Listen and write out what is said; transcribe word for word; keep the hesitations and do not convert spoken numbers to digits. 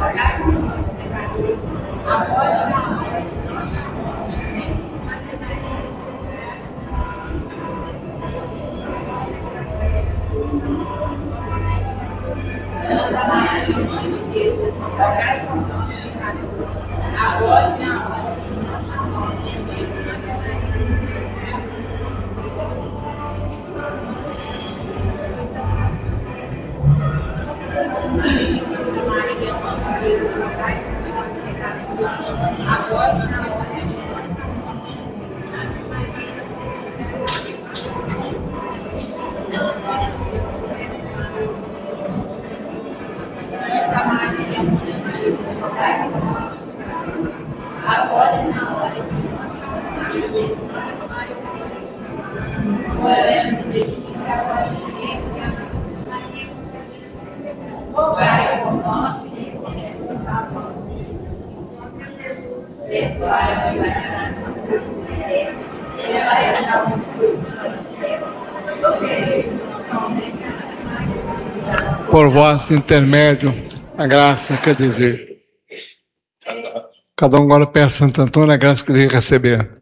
Por vosso intermédio, a graça, quer dizer, cada um agora peça a Santo Antônio a graça que deve receber.